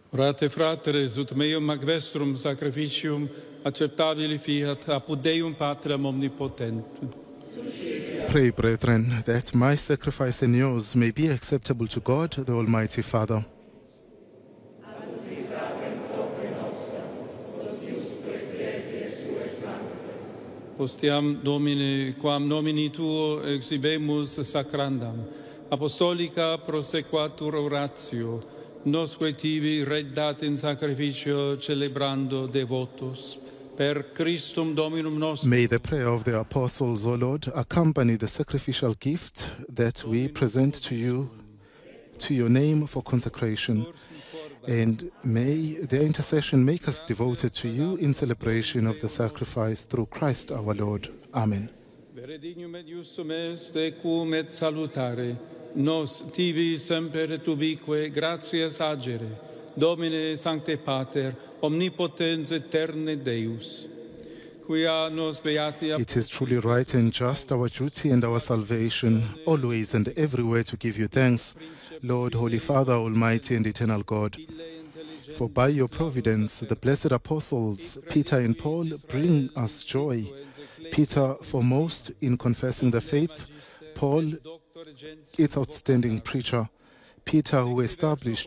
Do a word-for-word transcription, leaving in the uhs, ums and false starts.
Orate fratres, ut meum ac vestrum sacrificium acceptabili fiat apud Deum Patrem omnipotentem. Pray, brethren, that my sacrifice and yours may be acceptable to God, the Almighty Father. Postiam Domine, quam nomini Tuo exhibemus sacrandam, apostolica prosequatur oratio, nosque tibi reddat in sacrificio celebrando devotus, per Christum Dominum nostrum. May the prayer of the apostles, O Lord, accompany the sacrificial gift that we present to you, to your name for consecration. And may their intercession make us devoted to you in celebration of the sacrifice through Christ our Lord. Amen. Veredignum et justum est, ecum et salutare, nos tibi semper et ubique gratias agere, Domine Sancte Pater, omnipotens eterne Deus, quia nos beati... It is truly right and just, our duty and our salvation, always and everywhere to give you thanks, Lord, Holy Father, Almighty and Eternal God. For by your providence, the blessed apostles, Peter and Paul, bring us joy. Peter foremost in confessing the faith, Paul, its outstanding preacher. Peter, who established